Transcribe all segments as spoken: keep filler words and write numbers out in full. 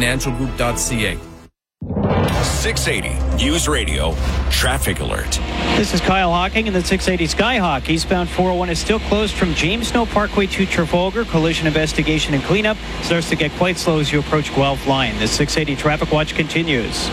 financial group dot c a. six eighty News Radio Traffic Alert. This is Kyle Hawking in the six eighty Skyhawk. Eastbound four oh one is still closed from James Snow Parkway to Trafalgar. Collision investigation and cleanup starts to get quite slow as you approach Guelph Line. The six eighty Traffic Watch continues.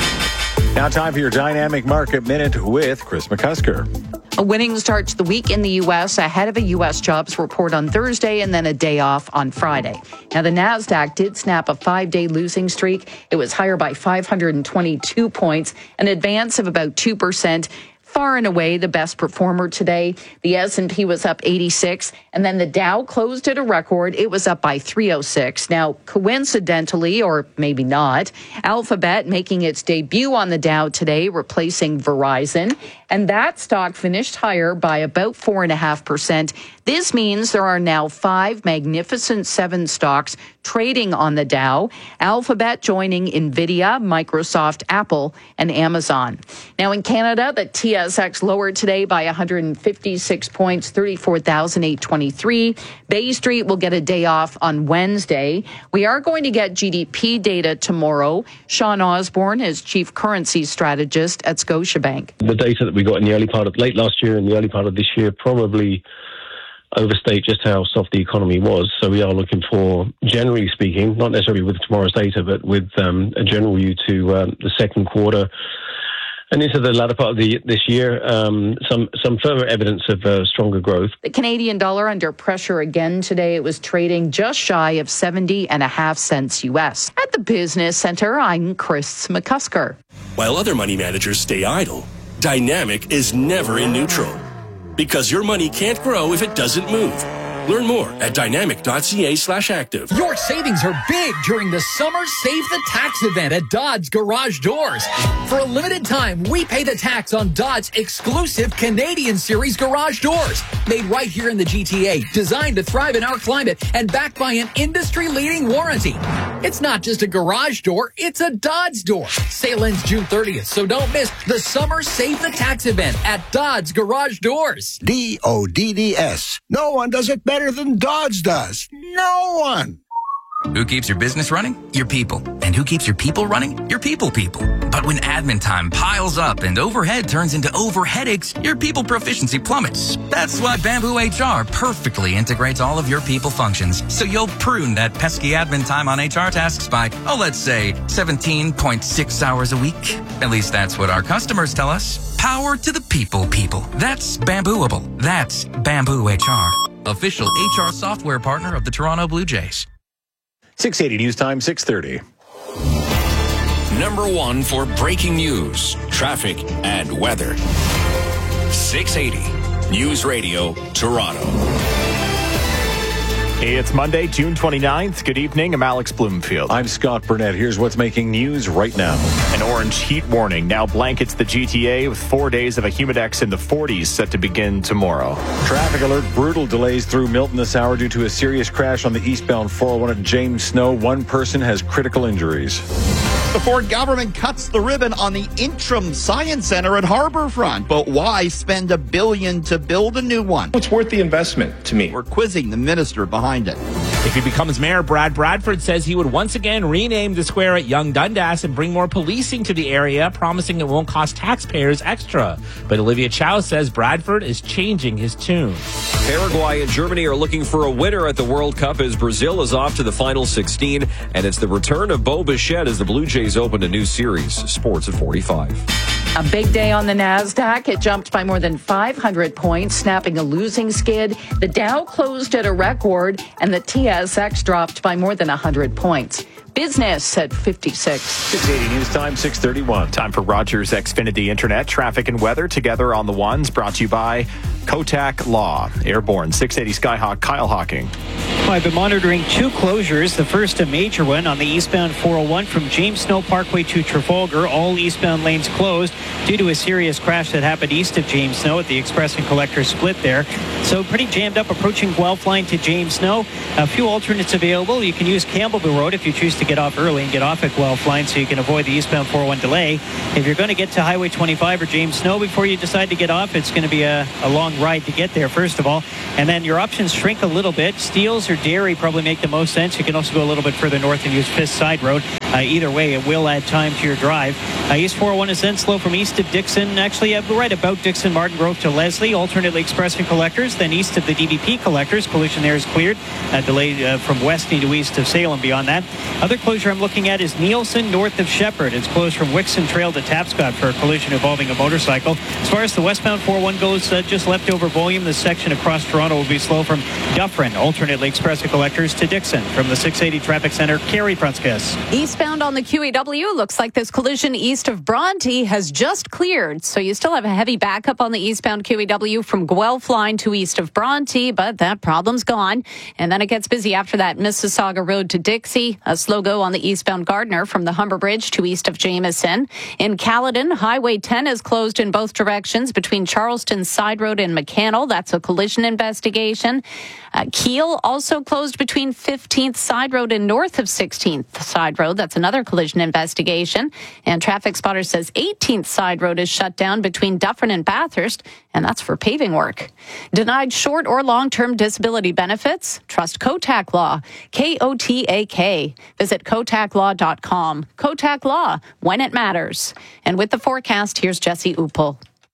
Now time for your Dynamic Market Minute with Chris McCusker. A winning start to the week in the U S ahead of a U S jobs report on Thursday and then a day off on Friday. Now, the NASDAQ did snap a five-day losing streak. It was higher by five hundred twenty-two points, an advance of about two percent. Far and away the best performer today. The S and P was up eighty-six, and then the Dow closed at a record. It was up by three oh six. Now, coincidentally, or maybe not, Alphabet making its debut on the Dow today, replacing Verizon, and that stock finished higher by about four point five percent. This means there are now five Magnificent Seven stocks trading on the Dow, Alphabet joining NVIDIA, Microsoft, Apple, and Amazon. Now in Canada, the T S X lowered today by one hundred fifty-six points, thirty-four thousand eight hundred twenty-three. Bay Street will get a day off on Wednesday. We are going to get G D P data tomorrow. Sean Osborne is Chief Currency Strategist at Scotiabank. The data that we got in the early part of late last year and the early part of this year probably overstate just how soft the economy was. So we are looking for, generally speaking, not necessarily with tomorrow's data, but with um, a general view to um, the second quarter and into the latter part of the, this year, um, some some further evidence of uh, stronger growth. The Canadian dollar under pressure again today. It was trading just shy of seventy and a half cents U S. At the Business Center, I'm Chris McCusker. While other money managers stay idle, Dynamic is never in neutral. Because your money can't grow if it doesn't move. Learn more at dynamic dot c a slash active. Your savings are big during the Summer Save the Tax event at Dodds Garage Doors. For a limited time, we pay the tax on Dodds exclusive Canadian Series garage doors. Made right here in the G T A, designed to thrive in our climate, and backed by an industry-leading warranty. It's not just a garage door, it's a Dodds door. Sale ends June thirtieth, so don't miss the Summer Save the Tax event at Dodds Garage Doors. D O D D S. No one does it better than Dodds does. No one. Who keeps your business running? Your people. And who keeps your people running? Your people people. But when admin time piles up and overhead turns into over headaches, your people proficiency plummets. That's why Bamboo H R perfectly integrates all of your people functions. So you'll prune that pesky admin time on H R tasks by, oh, let's say seventeen point six hours a week. At least that's what our customers tell us. Power to the people people. That's Bambooable. That's Bamboo H R. Official H R software partner of the Toronto Blue Jays. six eighty News Time, six thirty. Number one for breaking news, traffic, and weather. six eighty News Radio Toronto. It's Monday, June twenty-ninth. Good evening. I'm Alex Bloomfield. I'm Scott Burnett. Here's what's making news right now. An orange heat warning now blankets the G T A with four days of a humidex in the forties set to begin tomorrow. Traffic alert. Brutal delays through Milton this hour due to a serious crash on the eastbound four oh one at James Snow. One person has critical injuries. The Ford government cuts the ribbon on the Interim Science Center at Harbourfront. But why spend a billion to build a new one? It's worth the investment to me. We're quizzing the minister behind it. If he becomes mayor, Brad Bradford says he would once again rename the square at Yonge Dundas and bring more policing to the area, promising it won't cost taxpayers extra. But Olivia Chow says Bradford is changing his tune. Paraguay and Germany are looking for a winner at the World Cup as Brazil is off to the final sixteen. And it's the return of Bo Bichette as the Blue Jays open a new series. Sports at forty-five. A big day on the NASDAQ. It jumped by more than five hundred points, snapping a losing skid. The Dow closed at a record, and the T S X dropped by more than one hundred points. Business at fifty-six. six eighty News Time, six thirty-one. Time for Rogers Xfinity Internet. Traffic and weather together on the ones. Brought to you by Kotak Law. Airborne, six eighty Skyhawk, Kyle Hawking. I've been monitoring two closures. The first, a major one on the eastbound four oh one from James Snow Parkway to Trafalgar. All eastbound lanes closed due to a serious crash that happened east of James Snow at the Express and Collector split there. So pretty jammed up approaching Guelph Line to James Snow. A few alternates available. You can use Campbellville Road if you choose to get off early and get off at Guelph Line so you can avoid the eastbound four oh one delay. If you're going to get to Highway twenty-five or James Snow before you decide to get off, it's going to be a, a long ride to get there, first of all. And then your options shrink a little bit. Steeles or Derry probably make the most sense. You can also go a little bit further north and use Fifth Side Road. Uh, either way, it will add time to your drive. Uh, East four oh one is then slow from east of Dixon, actually uh, right about Dixon Martin Grove to Leslie, alternately expressing collectors, then east of the D V P collectors. Collision there is cleared. Uh, delayed uh, from westing to east of Salem beyond that. Other closure I'm looking at is Nielsen north of Shepherd. It's closed from Wixon Trail to Tapscott for a collision involving a motorcycle. As far as the westbound four oh one goes, uh, just leftover volume. This section across Toronto will be slow from Dufferin, alternately expressing collectors to Dixon. From the six eighty Traffic Center, Carrie Prunskis. Eastbound on the Q E W, looks like this collision east of Bronte has just cleared. So you still have a heavy backup on the eastbound Q E W from Guelph line to east of Bronte, but that problem's gone. And then it gets busy after that. Mississauga Road to Dixie, a slow go on the eastbound Gardner from the Humber Bridge to east of Jameson. In Caledon, Highway ten is closed in both directions between Charleston Side Road and McCannell. That's a collision investigation. Uh, Kiel also closed between fifteenth Side Road and north of sixteenth Side Road. That's another collision investigation. And Traffic Spotter says eighteenth Side Road is shut down between Dufferin and Bathurst, and that's for paving work. Denied short or long-term disability benefits? Trust Kotak Law. K O T A K. Visit kotak law dot com. Kotak Law, when it matters. And with the forecast, here's Jesse Uppel.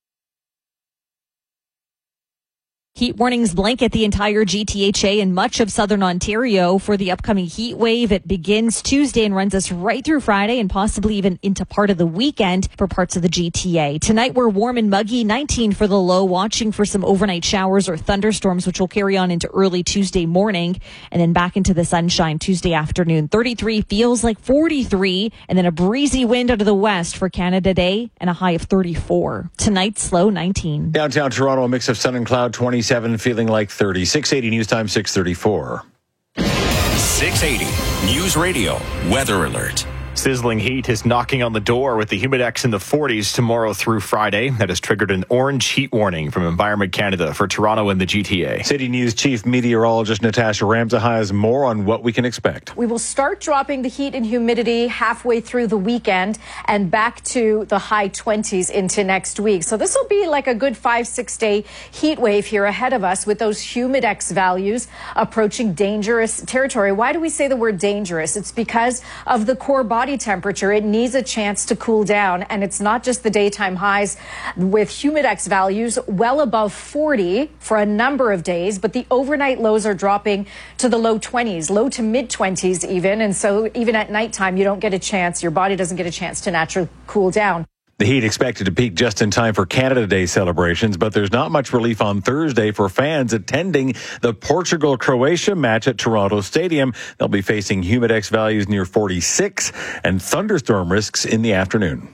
Heat warnings blanket the entire G T H A and much of southern Ontario for the upcoming heat wave. It begins Tuesday and runs us right through Friday and possibly even into part of the weekend for parts of the G T A. Tonight we're warm and muggy, nineteen for the low, watching for some overnight showers or thunderstorms, which will carry on into early Tuesday morning and then back into the sunshine Tuesday afternoon. thirty-three feels like forty-three, and then a breezy wind out of the west for Canada Day and a high of thirty-four. Tonight, slow nineteen. Downtown Toronto, a mix of sun and cloud, twenty-seven, feeling like thirty. six eighty News Time, six thirty-four. six eighty News Radio Weather Alert. Sizzling heat is knocking on the door with the humidex in the forties tomorrow through Friday. That has triggered an orange heat warning from Environment Canada for Toronto and the G T A. City News Chief Meteorologist Natasha Ramza has more on what we can expect. We will start dropping the heat and humidity halfway through the weekend and back to the high twenties into next week. So this will be like a good five, six day heat wave here ahead of us with those humidex values approaching dangerous territory. Why do we say the word dangerous? It's because of the core body temperature. It needs a chance to cool down, and it's not just the daytime highs with humidex values well above forty for a number of days, but the overnight lows are dropping to the low twenties, low to mid twenties even, and so even at nighttime you don't get a chance, your body doesn't get a chance to naturally cool down. The heat expected to peak just in time for Canada Day celebrations, but there's not much relief on Thursday for fans attending the Portugal-Croatia match at Toronto Stadium. They'll be facing humidex values near forty-six and thunderstorm risks in the afternoon.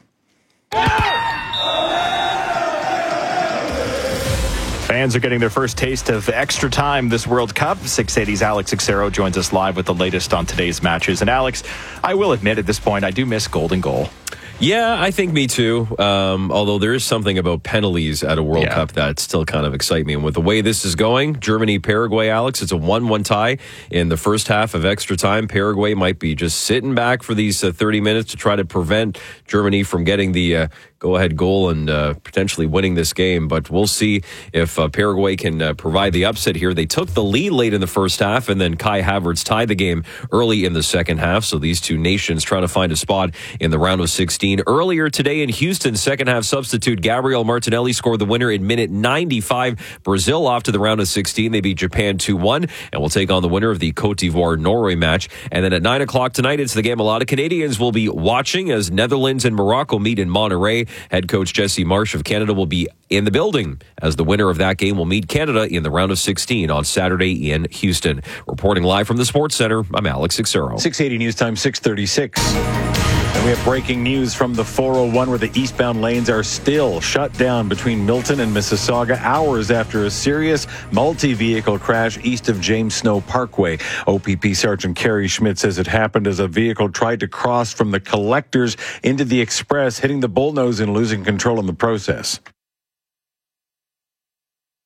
Fans are getting their first taste of extra time this World Cup. six eighty's Alex Xero joins us live with the latest on today's matches. And Alex, I will admit at this point, I do miss golden goal. Yeah, I think me too. Um, although there is something about penalties at a World yeah. Cup that still kind of excite me. And with the way this is going, Germany, Paraguay, Alex, it's a one one tie in the first half of extra time. Paraguay might be just sitting back for these uh, thirty minutes to try to prevent Germany from getting the uh, go-ahead goal and uh, potentially winning this game. But we'll see if uh, Paraguay can uh, provide the upset here. They took the lead late in the first half, and then Kai Havertz tied the game early in the second half. So these two nations trying to find a spot in the round of sixteen. Earlier today in Houston, second half substitute Gabriel Martinelli scored the winner in minute ninety-five. Brazil off to the round of sixteen. They beat Japan two one, and will take on the winner of the Cote d'Ivoire-Norway match. And then at nine o'clock tonight, it's the game a lot of Canadians will be watching as Netherlands and Morocco meet in Monterrey. Head coach Jesse Marsh of Canada will be in the building as the winner of that game will meet Canada in the round of sixteen on Saturday in Houston. Reporting live from the Sports Center, I'm Alex Xero. six eighty News Time, six thirty-six. And we have breaking news from the four oh one where the eastbound lanes are still shut down between Milton and Mississauga hours after a serious multi-vehicle crash east of James Snow Parkway. O P P Sergeant Kerry Schmidt says it happened as a vehicle tried to cross from the collectors into the express, hitting the bullnose and losing control in the process.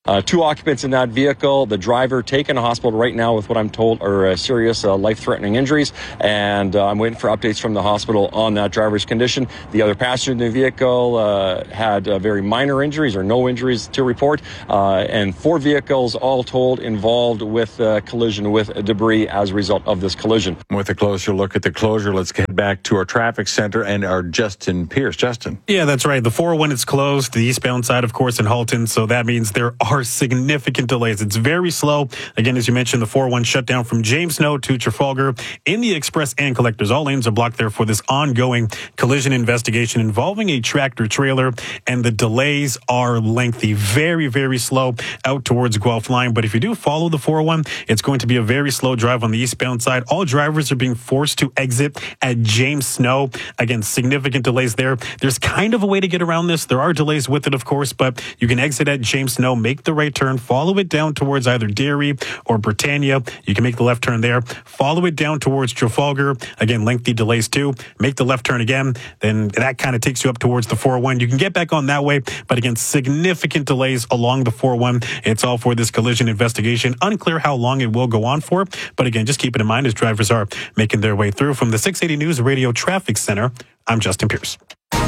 Uh, two occupants in that vehicle, the driver taken to hospital right now with what I'm told are uh, serious uh, life-threatening injuries, and uh, I'm waiting for updates from the hospital on that driver's condition. The other passenger in the vehicle uh, had uh, very minor injuries or no injuries to report, uh, and four vehicles all told involved with uh, collision with debris as a result of this collision. With a closer look at the closure, let's get back to our traffic center and our Justin Pierce. Justin. Yeah, that's right. The four oh one is closed, the eastbound side, of course, in Halton, so that means there are significant delays. It's very slow. Again, as you mentioned, the four oh one shut down from James Snow to Trafalgar in the express and collectors. All lanes are blocked there for this ongoing collision investigation involving a tractor trailer, and the delays are lengthy. Very, very slow out towards Guelph line. But if you do follow the four oh one, it's going to be a very slow drive on the eastbound side. All drivers are being forced to exit at James Snow. Again, significant delays there. There's kind of a way to get around this. There are delays with it, of course, but you can exit at James Snow, make the right turn, follow it down towards either Derry or Britannia. You can make the left turn there. Follow it down towards Trafalgar. Again, lengthy delays too. Make the left turn again. Then that kind of takes you up towards the four oh one. You can get back on that way, but again, significant delays along the four oh one. It's all for this collision investigation. Unclear how long it will go on for, but again, just keep it in mind as drivers are making their way through. From the six eighty News Radio Traffic Center, I'm Justin Pierce.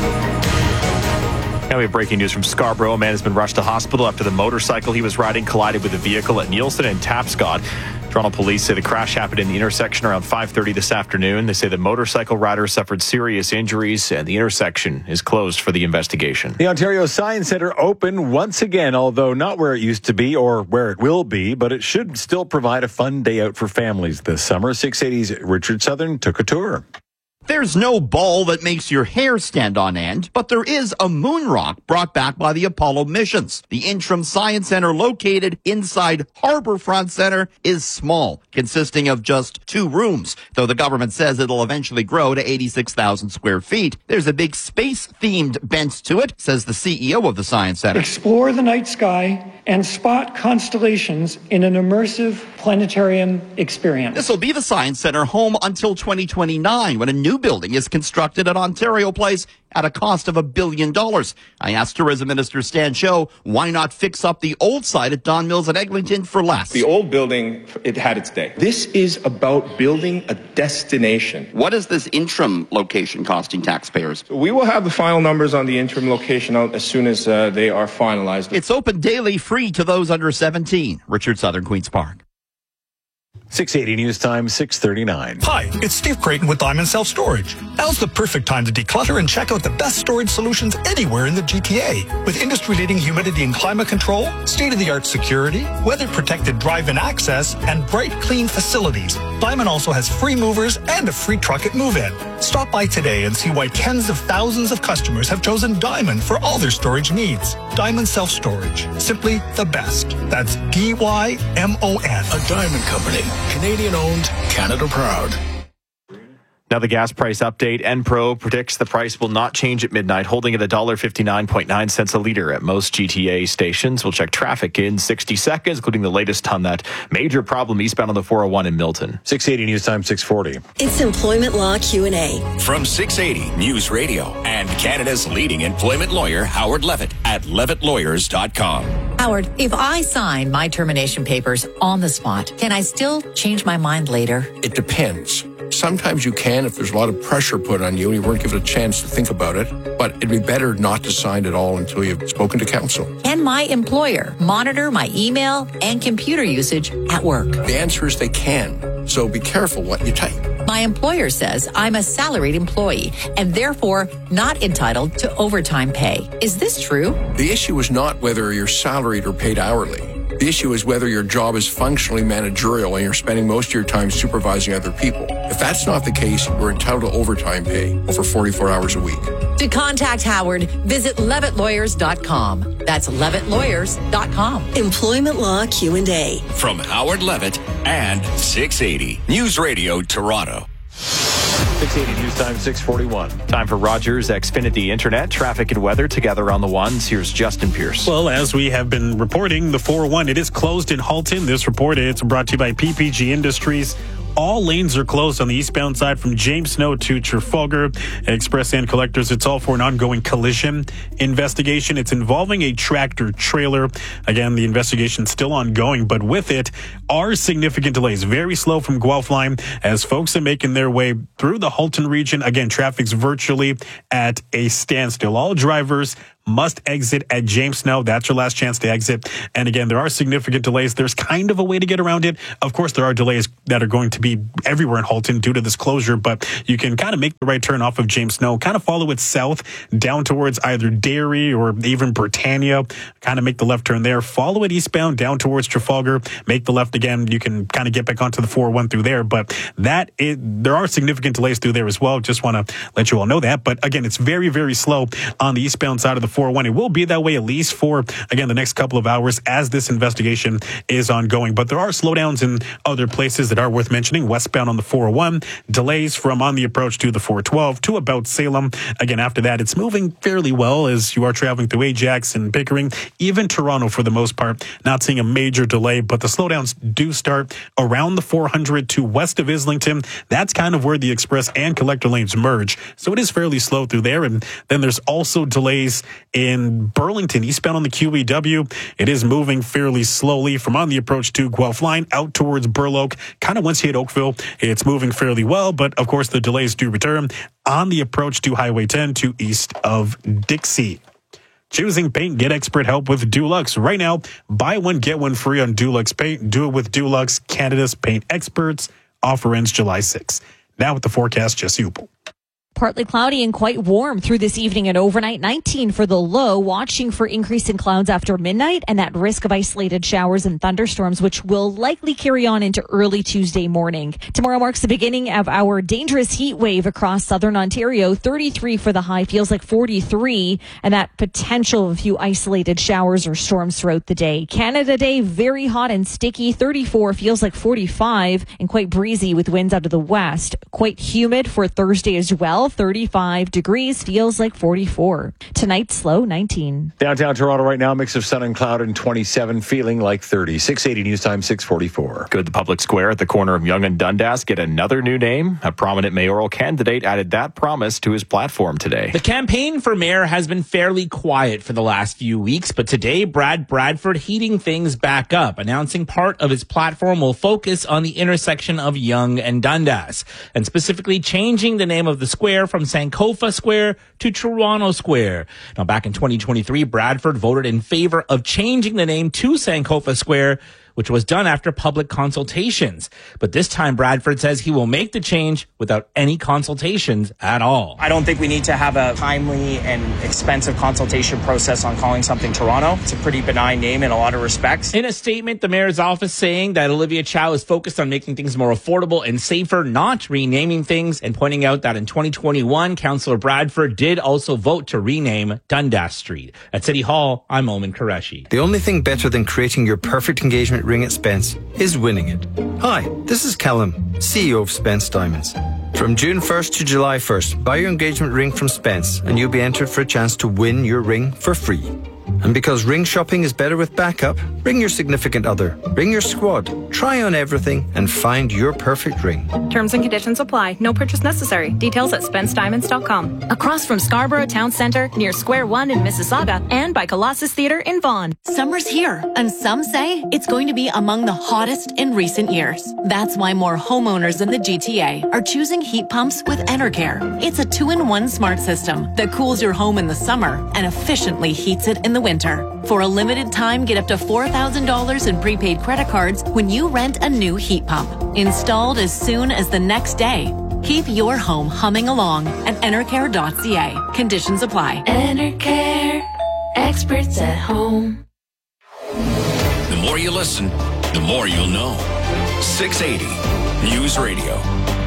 Now we have breaking news from Scarborough. A man has been rushed to hospital after the motorcycle he was riding collided with a vehicle at Nielsen and Tapscott. Toronto police say the crash happened in the intersection around five thirty this afternoon. They say the motorcycle rider suffered serious injuries and the intersection is closed for the investigation. The Ontario Science Centre open once again, although not where it used to be or where it will be, but it should still provide a fun day out for families this summer. six eighty's Richard Southern took a tour. There's no ball that makes your hair stand on end, but there is a moon rock brought back by the Apollo missions. The Intrim Science Center, located inside Harbourfront Center, is small, consisting of just two rooms, though the government says it'll eventually grow to eighty-six thousand square feet. There's a big space-themed bent to it, says the C E O of the Science Center. Explore the night sky and spot constellations in an immersive planetarium experience. This will be the Science Center home until twenty twenty-nine, when a new building is constructed at Ontario Place at a cost of a billion dollars. I asked Tourism Minister Stan Cho, why not fix up the old site at Don Mills and Eglinton for less? The old building, it had its day. This is about building a destination. What is this interim location costing taxpayers? So we will have the final numbers on the interim location out as soon as uh, they are finalized. It's open daily, free to those under seventeen. Richard Southern, Queen's Park. six eighty News Time, six thirty-nine. Hi, it's Steve Creighton with Diamond Self Storage. Now's the perfect time to declutter and check out the best storage solutions anywhere in the G T A. With industry-leading humidity and climate control, state-of-the-art security, weather-protected drive-in access, and bright, clean facilities, Diamond also has free movers and a free truck at move-in. Stop by today and see why tens of thousands of customers have chosen Diamond for all their storage needs. Diamond Self Storage. Simply the best. That's D Y M O N. A Diamond Company. Canadian owned, Canada proud. Now the gas price update. Enpro predicts the price will not change at midnight, holding at one dollar fifty-nine point nine cents a litre at most G T A stations. We'll check traffic in sixty seconds, including the latest on that major problem eastbound on the four oh one in Milton. six eighty News Time, six forty. It's Employment Law Q and A. From six eighty News Radio and Canada's leading employment lawyer, Howard Levitt at levitt lawyers dot com. Howard, if I sign my termination papers on the spot, can I still change my mind later? It depends. Sometimes you can if there's a lot of pressure put on you and you weren't given a chance to think about it, but it'd be better not to sign at all until you've spoken to counsel. Can my employer monitor my email and computer usage at work? The answer is they can, so be careful what you type. My employer says I'm a salaried employee and therefore not entitled to overtime pay. Is this true? The issue is not whether you're salaried or paid hourly. The issue is whether your job is functionally managerial and you're spending most of your time supervising other people. If that's not the case, you're entitled to overtime pay over forty-four hours a week. To contact Howard, visit levitt lawyers dot com. That's levitt lawyers dot com. Employment Law Q and A. From Howard Levitt and six eighty News Radio Toronto. six eighty News Time, six forty-one. Time for Rogers Xfinity Internet, traffic and weather together on the ones. Here's Justin Pierce. Well, as we have been reporting, the four oh one, it is closed in Halton. This report, it's brought to you by P P G Industries. All lanes are closed on the eastbound side from James Snow to Trafalgar. Express and collectors, it's all for an ongoing collision investigation. It's involving a tractor trailer. Again, the investigation's still ongoing, but with it are significant delays. Very slow from Guelph Line as folks are making their way through the Halton region. Again, traffic's virtually at a standstill. All drivers must exit at James Snow. That's your last chance to exit. And again, there are significant delays. There's kind of a way to get around it. Of course, there are delays that are going to be everywhere in Halton due to this closure, but you can kind of make the right turn off of James Snow, kind of follow it south down towards either Derry or even Britannia, kind of make the left turn there, follow it eastbound down towards Trafalgar, make the left again. You can kind of get back onto the four oh one through there, but that is, there are significant delays through there as well. Just want to let you all know that. But again, it's very, very slow on the eastbound side of the four oh one. It will be that way at least for, again, the next couple of hours as this investigation is ongoing. But there are slowdowns in other places that are worth mentioning. Westbound on the four oh one, delays from on the approach to the four twelve to about Salem. Again, after that, it's moving fairly well as you are traveling through Ajax and Pickering. Even Toronto, for the most part, not seeing a major delay, but the slowdowns do start around the four hundred to west of Islington. That's kind of where the express and collector lanes merge. So it is fairly slow through there. And then there's also delays in Burlington, eastbound on the Q E W. It is moving fairly slowly from on the approach to Guelph Line out towards Burloak. Kind of once you hit Oakville, it's moving fairly well, but of course the delays do return on the approach to Highway ten to east of Dixie. Choosing paint, get expert help with Dulux. Right now, buy one, get one free on Dulux paint. Do it with Dulux, Canada's paint experts. Offer ends July sixth. Now with the forecast, Jesse Upel. Partly cloudy and quite warm through this evening and overnight. nineteen for the low, watching for increasing clouds after midnight and that risk of isolated showers and thunderstorms, which will likely carry on into early Tuesday morning. Tomorrow marks the beginning of our dangerous heat wave across southern Ontario. thirty-three for the high, feels like forty-three, and that potential of a few isolated showers or storms throughout the day. Canada Day, very hot and sticky. thirty-four, feels like forty-five, and quite breezy with winds out of the west. Quite humid for Thursday as well. thirty-five degrees, feels like forty-four. Tonight's low, nineteen. Downtown Toronto right now, mix of sun and cloud and twenty-seven, feeling like thirty. six eighty News Time, six forty-four. Good. The public square at the corner of Yonge and Dundas get another new name. A prominent mayoral candidate added that promise to his platform today. The campaign for mayor has been fairly quiet for the last few weeks, but today Brad Bradford heating things back up, announcing part of his platform will focus on the intersection of Yonge and Dundas, and specifically changing the name of the square from Sankofa Square to Toronto Square. Now, back in twenty twenty-three, Bradford voted in favor of changing the name to Sankofa Square, which was done after public consultations. But this time, Bradford says he will make the change without any consultations at all. I don't think we need to have a timely and expensive consultation process on calling something Toronto. It's a pretty benign name in a lot of respects. In a statement, the mayor's office saying that Olivia Chow is focused on making things more affordable and safer, not renaming things, and pointing out that in twenty twenty-one, Councillor Bradford did also vote to rename Dundas Street. At City Hall, I'm Omen Qureshi. The only thing better than creating your perfect engagement ring at Spence is winning it. Hi, this is Callum, C E O of Spence Diamonds. From June first to July first, buy your engagement ring from Spence and you'll be entered for a chance to win your ring for free. And because ring shopping is better with backup, bring your significant other, bring your squad, try on everything and find your perfect ring. Terms and conditions apply. No purchase necessary. Details at spence diamonds dot com. Across from Scarborough Town Centre, near Square One in Mississauga, and by Colossus Theatre in Vaughan. Summer's here, and some say it's going to be among the hottest in recent years. That's why more homeowners in the G T A are choosing heat pumps with Enercare. It's a two-in-one smart system that cools your home in the summer and efficiently heats it in the winter. For a limited time, get up to four thousand dollars in prepaid credit cards when you rent a new heat pump. Installed as soon as the next day. Keep your home humming along at enercare dot c a. Conditions apply. Enercare, experts at home. The more you listen, the more you'll know. six eighty News Radio.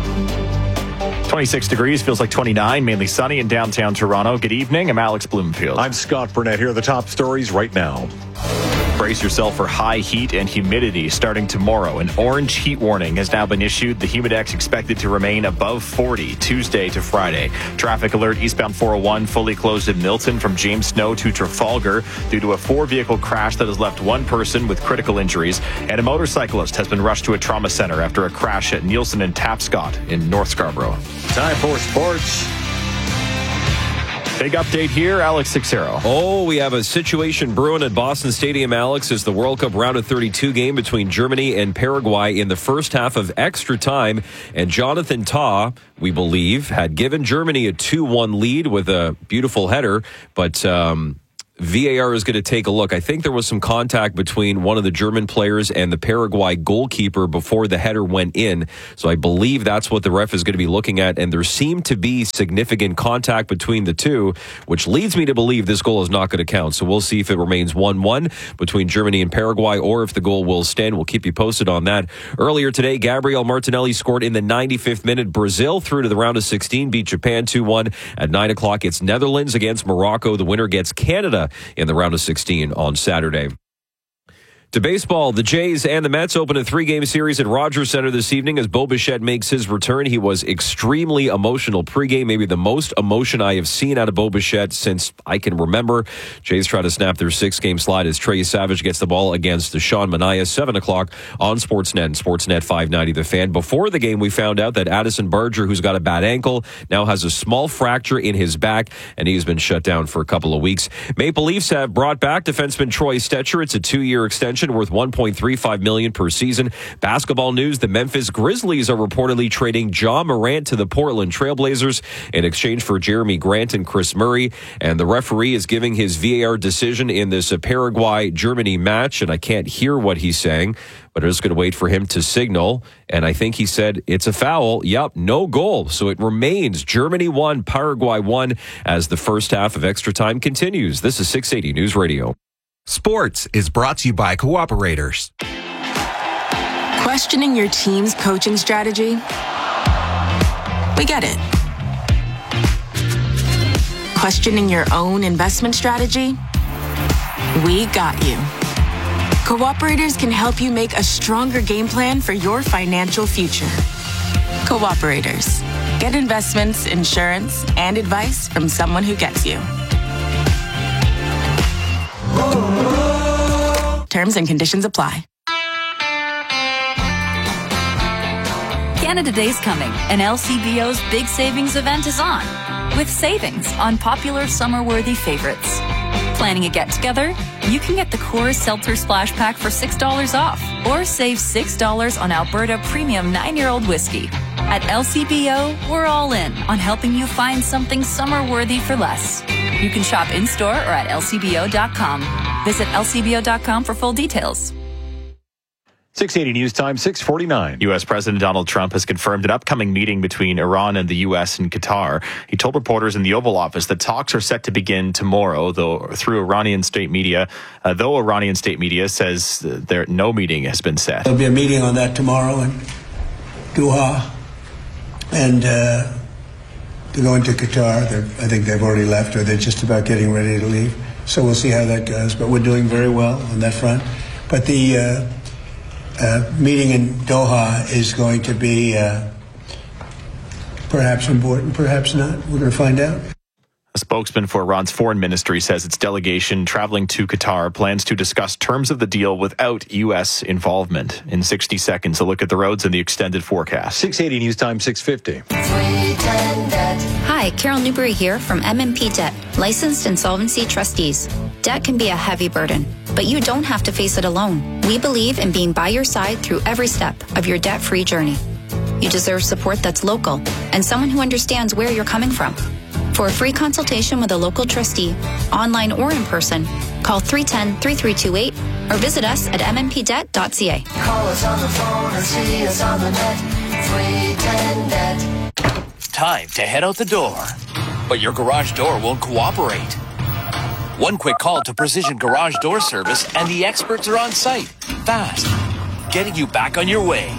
twenty-six degrees, feels like twenty-nine, mainly sunny in downtown Toronto. Good evening. I'm Alex Bloomfield. I'm Scott Burnett. Here are the top stories right now. Brace yourself for high heat and humidity starting tomorrow. An orange heat warning has now been issued. The humidex expected to remain above forty Tuesday to Friday. Traffic alert eastbound four oh one fully closed in Milton from James Snow to Trafalgar due to a four-vehicle crash that has left one person with critical injuries. And a motorcyclist has been rushed to a trauma center after a crash at Nielsen and Tapscott in North Scarborough. Time for sports. Big update here, Alex Sixero. Oh, we have a situation brewing at Boston Stadium, Alex, as the World Cup round of thirty-two game between Germany and Paraguay in the first half of extra time. And Jonathan Tah, we believe, had given Germany a two one lead with a beautiful header, but um, V A R is going to take a look. I think there was some contact between one of the German players and the Paraguay goalkeeper before the header went in. So I believe that's what the ref is going to be looking at. And there seemed to be significant contact between the two, which leads me to believe this goal is not going to count. So we'll see if it remains one one between Germany and Paraguay or if the goal will stand. We'll keep you posted on that. Earlier today, Gabriel Martinelli scored in the ninety-fifth minute. Brazil through to the round of sixteen, beat Japan two one. At nine o'clock, it's Netherlands against Morocco. The winner gets Canada in the round of sixteen on Saturday. To baseball, the Jays and the Mets open a three-game series at Rogers Center this evening as Bo Bichette makes his return. He was extremely emotional pregame, maybe the most emotion I have seen out of Bo Bichette since I can remember. Jays try to snap their six-game slide as Trey Savage gets the ball against Sean Manaea, seven o'clock on Sportsnet and Sportsnet five ninety The Fan. Before the game, we found out that Addison Barger, who's got a bad ankle, now has a small fracture in his back, and he's been shut down for a couple of weeks. Maple Leafs have brought back defenseman Troy Stecher. It's a two-year extension worth one point three five million dollars per season. Basketball news, the Memphis Grizzlies are reportedly trading Ja Morant to the Portland Trailblazers in exchange for Jeremy Grant and Chris Murray. And the referee is giving his V A R decision in this Paraguay-Germany match, and I can't hear what he's saying, but I'm just going to wait for him to signal. And I think he said it's a foul. Yep, no goal. So it remains Germany one, Paraguay one as the first half of extra time continues. This is six eighty News Radio. Sports is brought to you by Cooperators. Questioning your team's coaching strategy? We get it. Questioning your own investment strategy? We got you. Cooperators can help you make a stronger game plan for your financial future. Cooperators. Get investments, insurance, and advice from someone who gets you. Terms and conditions apply. Canada Day's coming, and L C B O's big savings event is on, with savings on popular summer-worthy favorites. Planning a get-together? You can get the Coors Seltzer Splash Pack for six dollars off, or save six dollars on Alberta Premium nine-year-old whiskey. At L C B O, we're all in on helping you find something summer-worthy for less. You can shop in-store or at L C B O dot com. Visit L C B O dot com for full details. six eighty News Time, six forty-nine. U S. President Donald Trump has confirmed an upcoming meeting between Iran and the U S and Qatar. He told reporters in the Oval Office that talks are set to begin tomorrow, though through Iranian state media, uh, though Iranian state media says uh, there no meeting has been set. There'll be a meeting on that tomorrow in Doha, and uh, to go into Qatar. They're, I think they've already left, or they're just about getting ready to leave. So we'll see how that goes. But we're doing very well on that front. But the uh, uh, meeting in Doha is going to be uh, perhaps important, perhaps not. We're going to find out. A spokesman for Iran's foreign ministry says its delegation traveling to Qatar plans to discuss terms of the deal without U S involvement. In sixty seconds, a look at the roads and the extended forecast. six eighty News Time, six fifty. Hi, Carol Newberry here from M M P Debt, licensed insolvency trustees. Debt can be a heavy burden, but you don't have to face it alone. We believe in being by your side through every step of your debt-free journey. You deserve support that's local and someone who understands where you're coming from. For a free consultation with a local trustee, online or in person, call three one zero, three three two eight or visit us at m m p debt dot c a. Call us on the phone or see us on the net. three ten debt. Time to head out the door. But your garage door won't cooperate. One quick call to Precision Garage Door Service and the experts are on site. Fast. Getting you back on your way.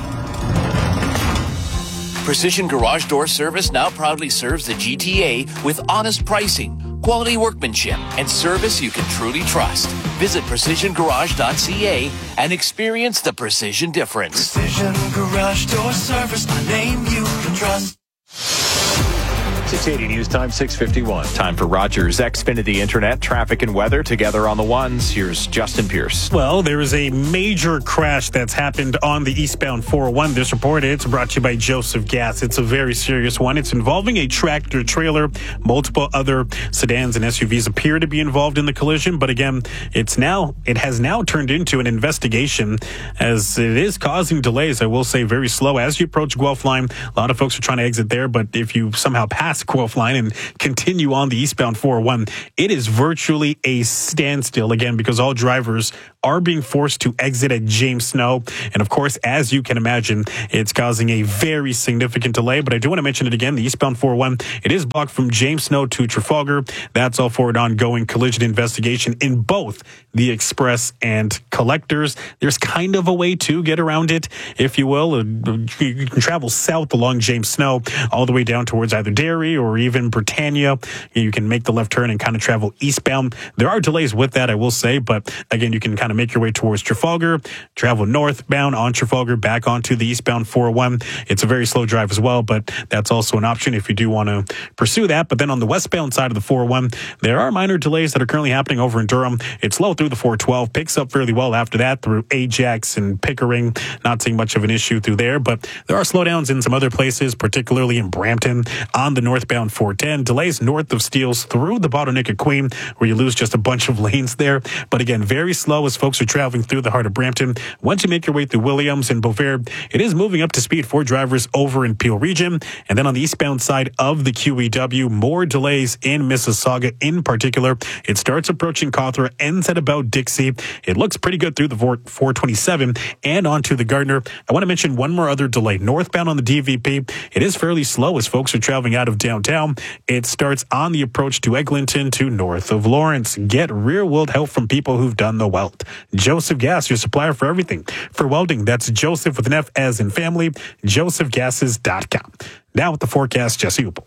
Precision Garage Door Service now proudly serves the G T A with honest pricing, Quality workmanship and service you can truly trust. Visit precision garage dot c a and experience the precision difference. Precision Garage Door Service, a name you can trust. six eighty News Time, six fifty-one. Time for Rogers Xfinity Internet, traffic and weather together on the ones. Here's Justin Pierce. Well, there is a major crash that's happened on the eastbound four oh one. This report, it's brought to you by Joseph Gas. It's a very serious one. It's involving a tractor trailer. Multiple other sedans and S U Vs appear to be involved in the collision. But again, it's now, it has now turned into an investigation as it is causing delays. I will say very slow as you approach Guelph Line. A lot of folks are trying to exit there, but if you somehow pass Guelph Line and continue on the eastbound four oh one, it is virtually a standstill again because all drivers are being forced to exit at James Snow. And of course, as you can imagine, it's causing a very significant delay. But I do want to mention it again. The eastbound four oh one, it is blocked from James Snow to Trafalgar. That's all for an ongoing collision investigation in both the express and collectors. There's kind of a way to get around it, if you will. You can travel south along James Snow all the way down towards either Derry or even Britannia. You can make the left turn and kind of travel eastbound. There are delays with that, I will say, but again, you can kind of make your way towards Trafalgar, travel northbound on Trafalgar, back onto the eastbound four oh one. It's a very slow drive as well, but that's also an option if you do want to pursue that. But then on the westbound side of the four oh one, there are minor delays that are currently happening over in Durham. It's slow through the four twelve, picks up fairly well after that through Ajax and Pickering. Not seeing much of an issue through there, but there are slowdowns in some other places, particularly in Brampton on the northbound four ten. Delays north of Steeles through the bottleneck at Queen, where you lose just a bunch of lanes there. But again, very slow as folks are traveling through the heart of Brampton. Once you make your way through Williams and Beauvais, it is moving up to speed for drivers over in Peel Region. And then on the eastbound side of the Q E W, more delays in Mississauga in particular. It starts approaching Cawthra, ends at about Dixie. It looks pretty good through the four twenty-seven and onto the Gardner. I want to mention one more other delay. Northbound on the D V P, it is fairly slow as folks are traveling out of downtown. It starts on the approach to Eglinton to north of Lawrence. Get rear-wheel help from people who've done the weld. Joseph Gas, your supplier for everything. For welding, that's Joseph with an F as in family, joseph gases dot com. Now with the forecast, Jesse Upel.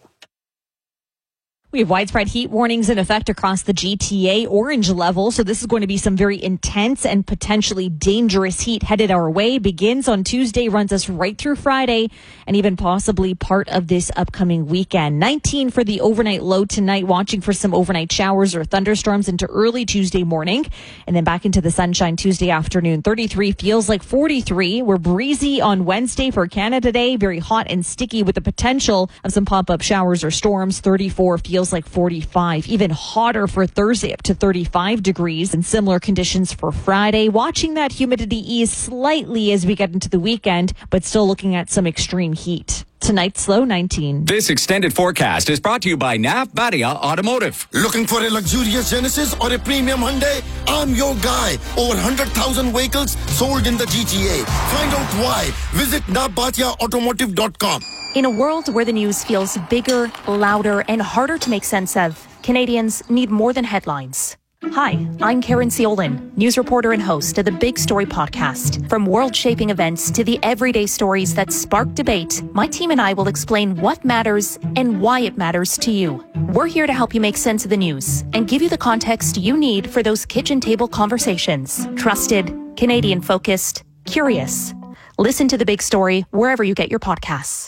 We have widespread heat warnings in effect across the G T A, orange level. So this is going to be some very intense and potentially dangerous heat headed our way. Begins on Tuesday, runs us right through Friday, and even possibly part of this upcoming weekend. nineteen for the overnight low tonight, watching for some overnight showers or thunderstorms into early Tuesday morning, and then back into the sunshine Tuesday afternoon. thirty-three feels like forty-three. We're breezy on Wednesday for Canada Day, very hot and sticky with the potential of some pop-up showers or storms. thirty-four feels like forty-five, even hotter for Thursday, up to thirty-five degrees, and similar conditions for Friday. Watching that humidity ease slightly as we get into the weekend, but still looking at some extreme heat. Tonight's low nineteen. This extended forecast is brought to you by N A F Badia Automotive. Looking for a luxurious Genesis or a premium Hyundai? I'm your guy. Over one hundred thousand vehicles sold in the G T A. Find out why. Visit N A F Badia Automotive dot com. In a world where the news feels bigger, louder, and harder to make sense of, Canadians need more than headlines. Hi, I'm Karen Ciolin, news reporter and host of the Big Story podcast. From world-shaping events to the everyday stories that spark debate, my team and I will explain what matters and why it matters to you. We're here to help you make sense of the news and give you the context you need for those kitchen table conversations. Trusted, Canadian-focused, curious. Listen to The Big Story wherever you get your podcasts.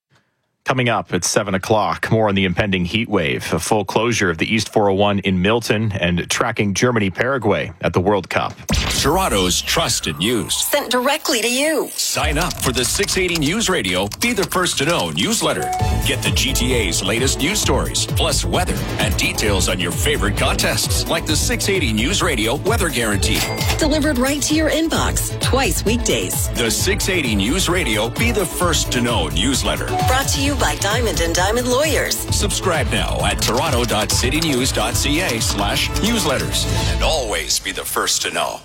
Coming up at seven o'clock, more on the impending heat wave, a full closure of the East four oh one in Milton, and tracking Germany-Paraguay at the World Cup. Toronto's trusted news. Sent directly to you. Sign up for the six eighty News Radio Be the First to Know newsletter. Get the G T A's latest news stories, plus weather and details on your favorite contests, like the six eighty News Radio Weather Guarantee. Delivered right to your inbox, twice weekdays. The six eighty News Radio Be the First to Know newsletter. Brought to you by Diamond and Diamond Lawyers. Subscribe now at toronto dot city news dot c a slash newsletters. And always be the first to know.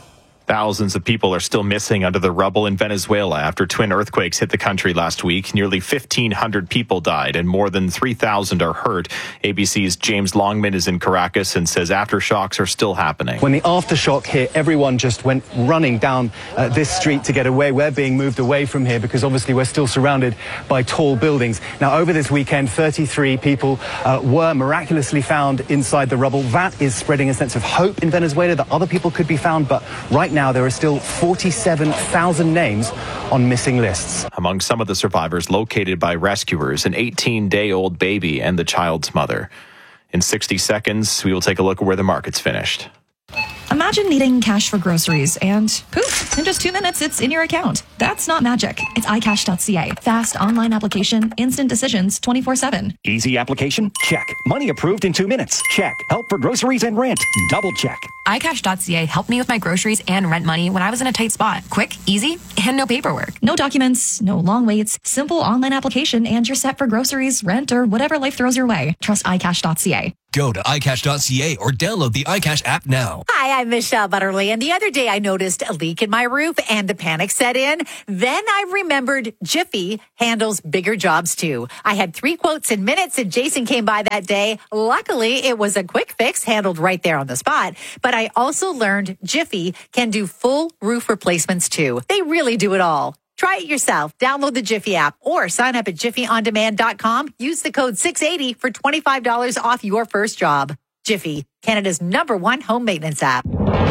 Thousands of people are still missing under the rubble in Venezuela after twin earthquakes hit the country last week. Nearly fifteen hundred people died and more than three thousand are hurt. A B C's James Longman is in Caracas and says aftershocks are still happening. When the aftershock hit, everyone just went running down uh, this street to get away. We're being moved away from here because obviously we're still surrounded by tall buildings. Now, over this weekend, thirty-three people uh, were miraculously found inside the rubble. That is spreading a sense of hope in Venezuela that other people could be found, but right now, Now there are still forty-seven thousand names on missing lists. Among some of the survivors located by rescuers, an eighteen-day-old baby and the child's mother. In sixty seconds, we will take a look at where the market's finished. Imagine needing cash for groceries and poof, in just two minutes, it's in your account. That's not magic. It's i cash dot c a. Fast online application, instant decisions, twenty-four seven. Easy application? Check. Money approved in two minutes? Check. Help for groceries and rent? Double check. i cash dot c a helped me with my groceries and rent money when I was in a tight spot. Quick, easy, and no paperwork. No documents, no long waits, simple online application, and you're set for groceries, rent, or whatever life throws your way. Trust i cash dot c a. Go to i cash dot c a or download the iCash app now. Hi, I'm Michelle Butterly, and the other day I noticed a leak in my roof and the panic set in. Then I remembered Jiffy handles bigger jobs too. I had three quotes in minutes and Jason came by that day. Luckily, it was a quick fix handled right there on the spot. But I also learned Jiffy can do full roof replacements too. They really do it all. Try it yourself. Download the Jiffy app or sign up at jiffy on demand dot com. Use the code six eighty for twenty-five dollars off your first job. Jiffy, Canada's number one home maintenance app.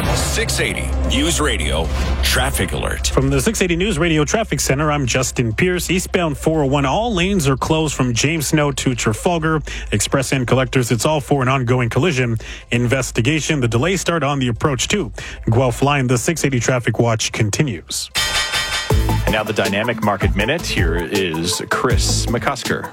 six eighty News Radio Traffic Alert. From the six eighty News Radio Traffic Center, I'm Justin Pierce. Eastbound four oh one, all lanes are closed from James Snow to Trafalgar. Express and collectors, it's all for an ongoing collision investigation. The delays start on the approach to Guelph Line. The six eighty Traffic Watch continues. And now the Dynamic Market Minute. Here is Chris McCusker.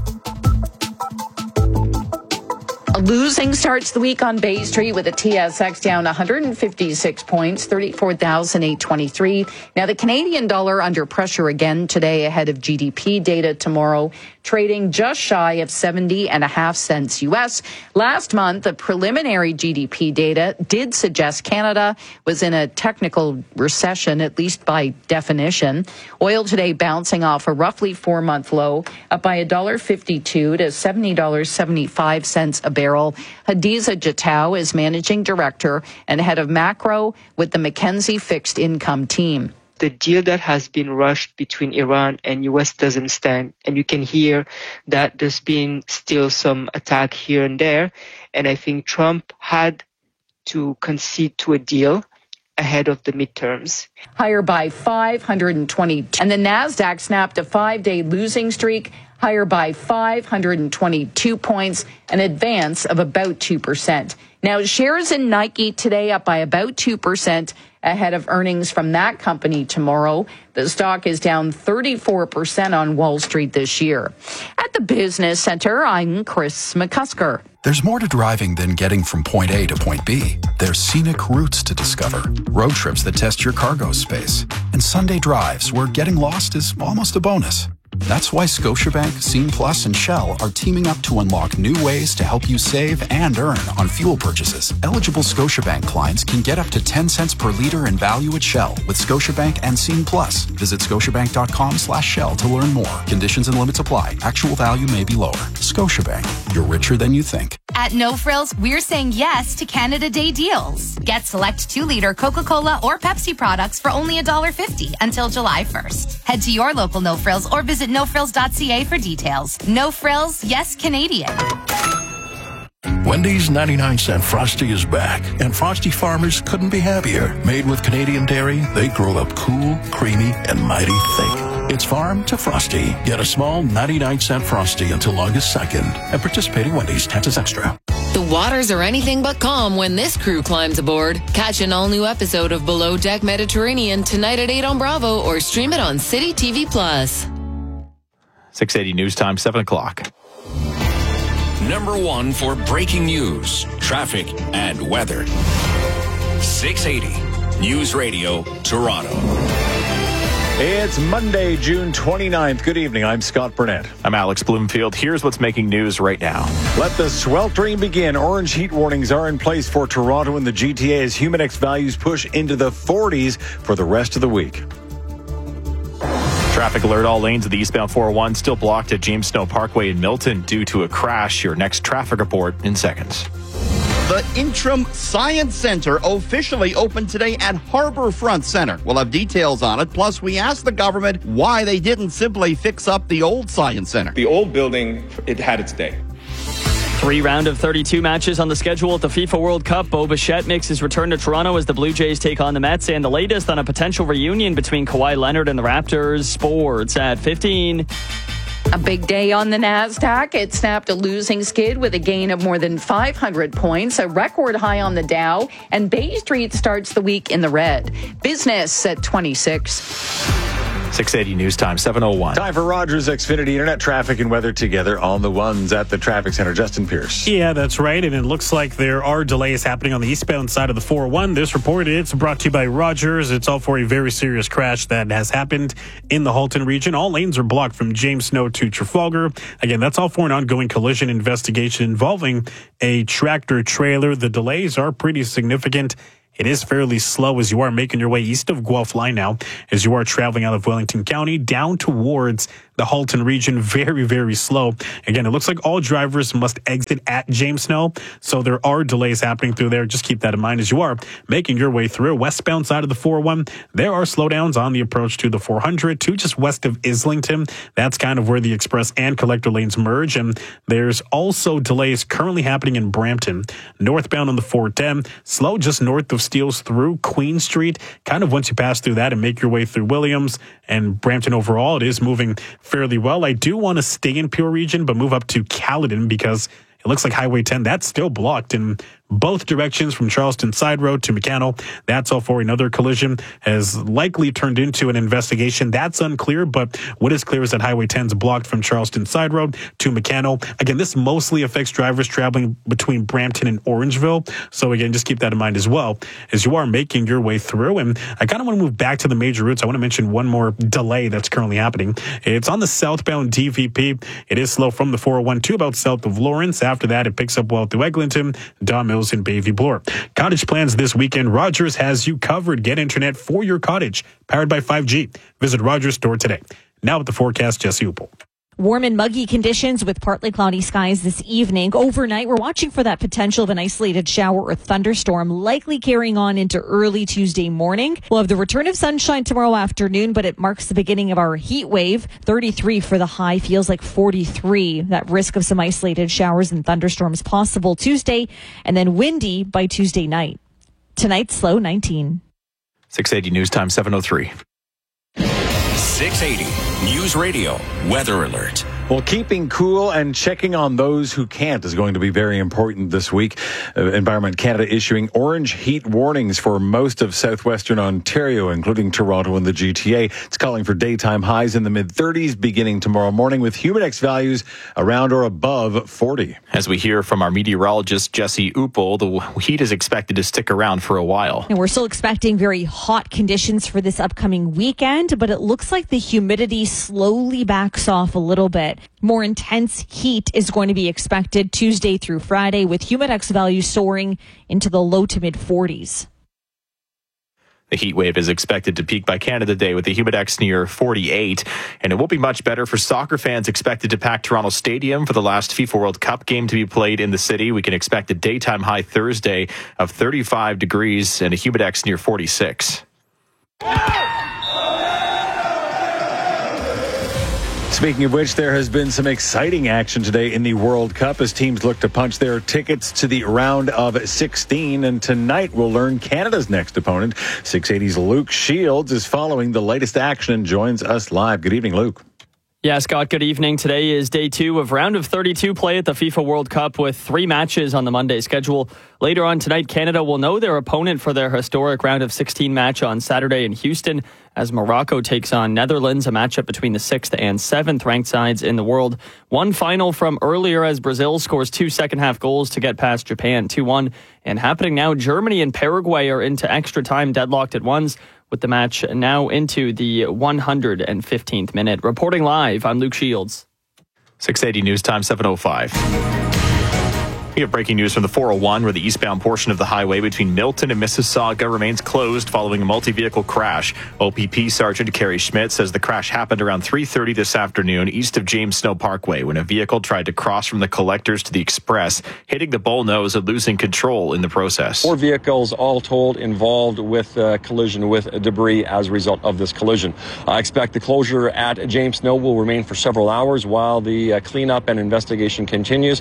A losing starts the week on Bay Street with the T S X down one hundred fifty-six points, thirty-four thousand eight hundred twenty-three. Now, the Canadian dollar under pressure again today ahead of G D P data tomorrow, trading just shy of seventy and a half cents U S. Last month, the preliminary G D P data did suggest Canada was in a technical recession, at least by definition. Oil today bouncing off a roughly four-month low, up by one dollar fifty-two to seventy dollars and seventy-five cents a barrel. Hadiza Jatau is managing director and head of macro with the McKinsey Fixed Income team. The deal that has been rushed between Iran and U S doesn't stand. And you can hear that there's been still some attack here and there. And I think Trump had to concede to a deal ahead of the midterms. Higher by five hundred twenty. And the NASDAQ snapped a five-day losing streak, higher by five hundred twenty-two points, an advance of about two percent. Now, shares in Nike today up by about two percent ahead of earnings from that company tomorrow. The stock is down thirty-four percent on Wall Street this year. At the Business Center, I'm Chris McCusker. There's more to driving than getting from point A to point B. There's scenic routes to discover, road trips that test your cargo space, and Sunday drives where getting lost is almost a bonus. That's why Scotiabank, Scene Plus, and Shell are teaming up to unlock new ways to help you save and earn on fuel purchases. Eligible Scotiabank clients can get up to ten cents per liter in value at Shell with Scotiabank and Scene Plus. Visit scotiabank.com slash Shell to learn more. Conditions and limits apply. Actual value may be lower. Scotiabank. You're richer than you think. At No Frills, we're saying yes to Canada Day deals. Get select two-liter Coca-Cola or Pepsi products for only one dollar fifty until July first. Head to your local No Frills or visit no frills dot c a for details. No Frills, yes Canadian. Wendy's ninety-nine cent Frosty is back, and Frosty farmers couldn't be happier. Made with Canadian dairy, they grow up cool, creamy, and mighty thick. It's farm to Frosty. Get a small ninety-nine cent Frosty until August second. At participating Wendy's, taxes extra. The waters are anything but calm when this crew climbs aboard. Catch an all-new episode of Below Deck Mediterranean tonight at eight on Bravo or stream it on City T V Plus. six eighty News Time, seven o'clock. Number one for breaking news, traffic, and weather. six eighty News Radio, Toronto. It's Monday, June twenty-ninth. Good evening. I'm Scott Burnett. I'm Alex Bloomfield. Here's what's making news right now. Let the sweltering begin. Orange heat warnings are in place for Toronto and the G T A as Humidex values push into the forties for the rest of the week. Traffic alert. All lanes of the eastbound four oh one still blocked at James Snow Parkway in Milton due to a crash. Your next traffic report in seconds. The Interim Science Center officially opened today at Harbourfront Center. We'll have details on it. Plus, we asked the government why they didn't simply fix up the old Science Center. The old building, it had its day. Three round of thirty-two matches on the schedule at the FIFA World Cup. Bo Bichette makes his return to Toronto as the Blue Jays take on the Mets. And the latest on a potential reunion between Kawhi Leonard and the Raptors. Sports at fifteen. A big day on the NASDAQ. It snapped a losing skid with a gain of more than five hundred points, a record high on the Dow, and Bay Street starts the week in the red. Business at twenty-six. six eighty News Time, seven oh one. Time for Rogers Xfinity Internet traffic and weather together on the ones at the traffic center. Justin Pierce. Yeah, that's right. And it looks like there are delays happening on the eastbound side of the four oh one. This report, it's brought to you by Rogers. It's all for a very serious crash that has happened in the Halton region. All lanes are blocked from James Snow to Trafalgar. Again, that's all for an ongoing collision investigation involving a tractor trailer. The delays are pretty significant. It is fairly slow as you are making your way east of Guelph Line now, as you are traveling out of Wellington County down towards the Halton region. Very, very slow. Again, it looks like all drivers must exit at James Snow, so there are delays happening through there. Just keep that in mind as you are making your way through. Westbound side of the four oh one, there are slowdowns on the approach to the four hundred, to just west of Islington. That's kind of where the express and collector lanes merge, and there's also delays currently happening in Brampton. Northbound on the four ten, slow just north of Steeles through Queen Street. Kind of once you pass through that and make your way through Williams and Brampton overall, it is moving fairly well. I do want to stay in Pure Region, but move up to Caledon because it looks like Highway ten, that's still blocked in both directions from Charleston Side Road to Meccano. That's all for another collision has likely turned into an investigation. That's unclear, but what is clear is that Highway ten is blocked from Charleston Side Road to Meccano. Again, this mostly affects drivers traveling between Brampton and Orangeville. So again, just keep that in mind as well as you are making your way through. And I kind of want to move back to the major routes. I want to mention one more delay that's currently happening. It's on the southbound D V P. It is slow from the four oh one to about south of Lawrence. After that, it picks up well through Eglinton, Don Mills, and Bayview Bloor. Cottage plans this weekend. Rogers has you covered. Get internet for your cottage, powered by five G. Visit Rogers store today. Now with the forecast, Jesse Upel. Warm and muggy conditions with partly cloudy skies this evening. Overnight, we're watching for that potential of an isolated shower or thunderstorm, likely carrying on into early Tuesday morning. We'll have the return of sunshine tomorrow afternoon, but it marks the beginning of our heat wave. thirty-three for the high, feels like forty-three. That risk of some isolated showers and thunderstorms possible Tuesday, and then windy by Tuesday night. Tonight's low nineteen. six eighty News Time, seven oh three. six eighty News Radio Weather Alert. Well, keeping cool and checking on those who can't is going to be very important this week. Uh, Environment Canada issuing orange heat warnings for most of southwestern Ontario, including Toronto and the G T A. It's calling for daytime highs in the mid-thirties beginning tomorrow morning with Humidex values around or above forty. As we hear from our meteorologist, Jesse Upel, the heat is expected to stick around for a while. And we're still expecting very hot conditions for this upcoming weekend, but it looks like the humidity slowly backs off a little bit. More intense heat is going to be expected Tuesday through Friday, with Humidex values soaring into the low to mid forties. The heat wave is expected to peak by Canada Day with the Humidex near forty-eight, and it won't be much better for soccer fans expected to pack Toronto Stadium for the last FIFA World Cup game to be played in the city. We can expect a daytime high Thursday of thirty-five degrees and a Humidex near forty-six. Speaking of which, there has been some exciting action today in the World Cup as teams look to punch their tickets to the round of sixteen. And tonight we'll learn Canada's next opponent. six eighty's Luke Shields is following the latest action and joins us live. Good evening, Luke. Yeah, Scott, good evening. Today is day two of round of thirty-two play at the FIFA World Cup with three matches on the Monday schedule. Later on tonight, Canada will know their opponent for their historic round of sixteen match on Saturday in Houston as Morocco takes on Netherlands, a matchup between the sixth and seventh ranked sides in the world. One final from earlier as Brazil scores two second half goals to get past Japan two one. And happening now, Germany and Paraguay are into extra time deadlocked at ones, with the match now into the one hundred fifteenth minute. Reporting live, I'm Luke Shields. six eighty News Time, seven oh five. We have breaking news from the four oh one, where the eastbound portion of the highway between Milton and Mississauga remains closed following a multi-vehicle crash. O P P Sergeant Carrie Schmidt says the crash happened around three thirty this afternoon east of James Snow Parkway when a vehicle tried to cross from the collectors to the express, hitting the bullnose and losing control in the process. Four vehicles, all told, involved with uh, collision with debris as a result of this collision. I expect the closure at James Snow will remain for several hours while the uh, cleanup and investigation continues.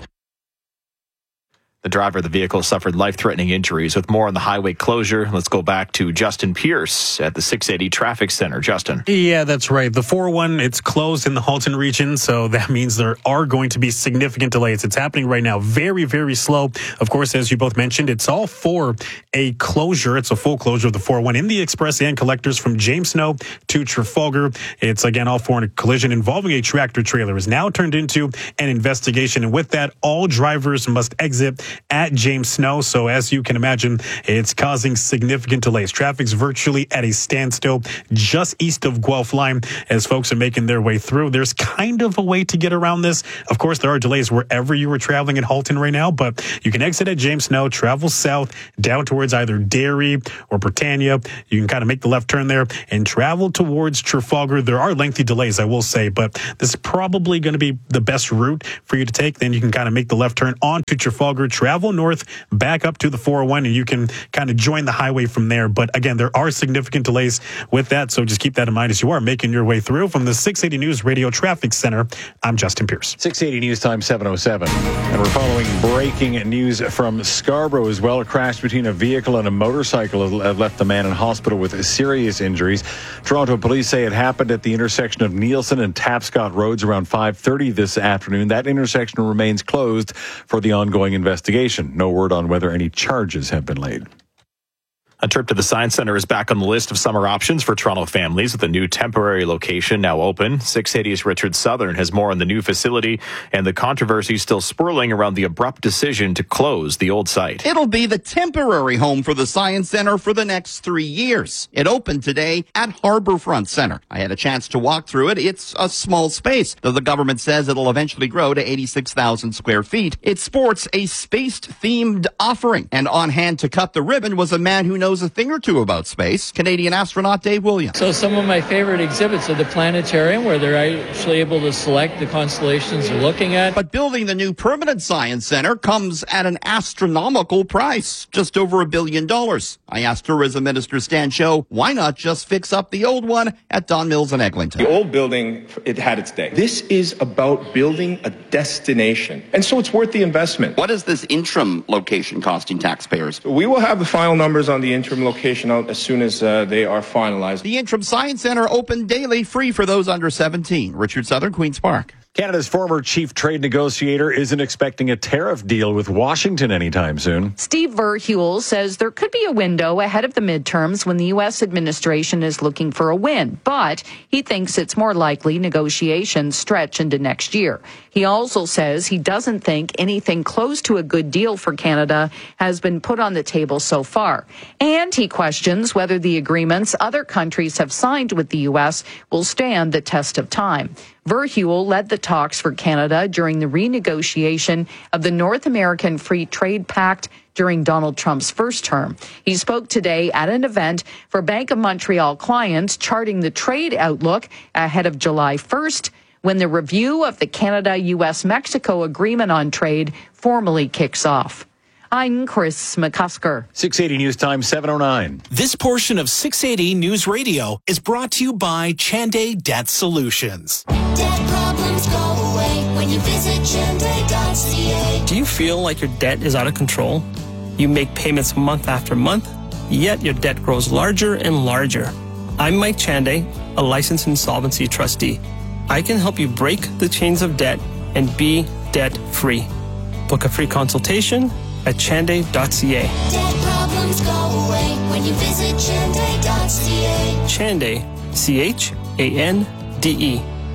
The driver of the vehicle suffered life-threatening injuries. With more on the highway closure, let's go back to Justin Pierce at the six eighty Traffic Center. Justin. Yeah, that's right. The four oh one, it's closed in the Halton region, so that means there are going to be significant delays. It's happening right now. Very, very slow. Of course, as you both mentioned, it's all for a closure. It's a full closure of the four oh one in the express and collectors from James Snow to Trafalgar. It's, again, all for a collision involving a tractor trailer is now turned into an investigation. And with that, all drivers must exit at James Snow. So as you can imagine, it's causing significant delays. Traffic's virtually at a standstill just east of Guelph Line as folks are making their way through. There's kind of a way to get around this. Of course, there are delays wherever you are traveling in Halton right now, but you can exit at James Snow, travel south down towards either Derry or Britannia. You can kind of make the left turn there and travel towards Trafalgar. There are lengthy delays, I will say, but this is probably going to be the best route for you to take. Then you can kind of make the left turn onto Trafalgar, travel north, back up to the four oh one, and you can kind of join the highway from there. But again, there are significant delays with that, so just keep that in mind as you are making your way through. From the six eighty News Radio Traffic Center, I'm Justin Pierce. six eighty News Time, seven oh seven. And we're following breaking news from Scarborough as well. A crash between a vehicle and a motorcycle has left the man in hospital with serious injuries. Toronto police say it happened at the intersection of Nielsen and Tapscott Roads around five thirty this afternoon. That intersection remains closed for the ongoing investigation. No word on whether any charges have been laid. A trip to the Science Centre is back on the list of summer options for Toronto families with a new temporary location now open. six eighty's Richard Southern has more on the new facility and the controversy still swirling around the abrupt decision to close the old site. It'll be the temporary home for the Science Centre for the next three years. It opened today at Harbourfront Centre. I had a chance to walk through it. It's a small space, though the government says it'll eventually grow to eighty-six thousand square feet. It sports a space-themed offering, and on hand to cut the ribbon was a man who knows a thing or two about space, Canadian astronaut Dave Williams. So some of my favorite exhibits are the planetarium, where they're actually able to select the constellations they're looking at. But building the new permanent Science Centre comes at an astronomical price, just over a billion dollars. I asked Tourism Minister Stan Cho, why not just fix up the old one at Don Mills and Eglinton? The old building, it had its day. This is about building a destination, and so it's worth the investment. What is this interim location costing taxpayers? We will have the final numbers on the interim location out as soon as uh, they are finalized. The interim Science Centre open daily, free for those under seventeen. Richard Southern, Queen's Park. Canada's former chief trade negotiator isn't expecting a tariff deal with Washington anytime soon. Steve Verheuel says there could be a window ahead of the midterms when the U S administration is looking for a win, but he thinks it's more likely negotiations stretch into next year. He also says he doesn't think anything close to a good deal for Canada has been put on the table so far. And he questions whether the agreements other countries have signed with the U S will stand the test of time. Verheuel led the talks for Canada during the renegotiation of the North American Free Trade Pact during Donald Trump's first term. He spoke today at an event for Bank of Montreal clients, charting the trade outlook ahead of July first, when the review of the Canada-U S Mexico Agreement on Trade formally kicks off. I'm Chris McCusker. six eighty News Time, seven oh nine. This portion of six eighty News Radio is brought to you by Chanday Debt Solutions. Debt problems go away when you visit chanday dot c a. Do you feel like your debt is out of control? You make payments month after month, yet your debt grows larger and larger. I'm Mike Chanday, a licensed insolvency trustee. I can help you break the chains of debt and be debt-free. Book a free consultation at chanday dot c a. Debt problems go away when you visit chanday dot c a. Chanday, C H A N D E.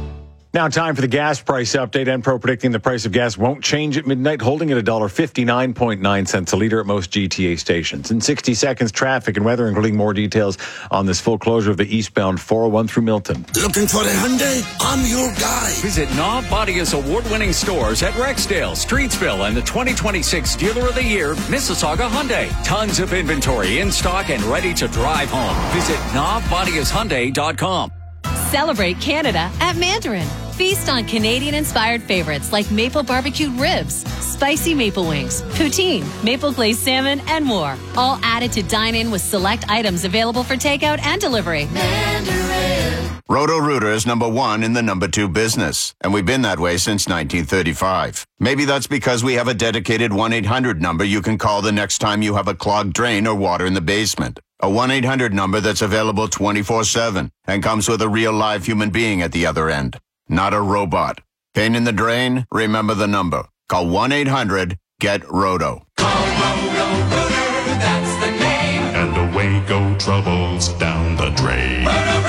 Now time for the gas price update. Enpro predicting the price of gas won't change at midnight, holding at one dollar fifty-nine point nine cents a litre at most G T A stations. In sixty seconds, traffic and weather, including more details on this full closure of the eastbound four oh one through Milton. Looking for a Hyundai? I'm your guy. Visit Knob Bodia's award-winning stores at Rexdale, Streetsville, and the twenty twenty-six Dealer of the Year, Mississauga Hyundai. Tons of inventory in stock and ready to drive home. Visit knob bodias hyundai dot com. Celebrate Canada at Mandarin. Feast on Canadian-inspired favorites like maple barbecued ribs, spicy maple wings, poutine, maple glazed salmon, and more. All added to dine in with select items available for takeout and delivery. Mandarin. Roto-Rooter is number one in the number two business, and we've been that way since nineteen thirty-five. Maybe that's because we have a dedicated one eight hundred number you can call the next time you have a clogged drain or water in the basement. A one eight hundred number that's available twenty-four seven and comes with a real live human being at the other end. Not a robot. Pain in the drain? Remember the number. Call one eight hundred get roto. Call Roto-Rooter, that's the name. And away go troubles down the drain.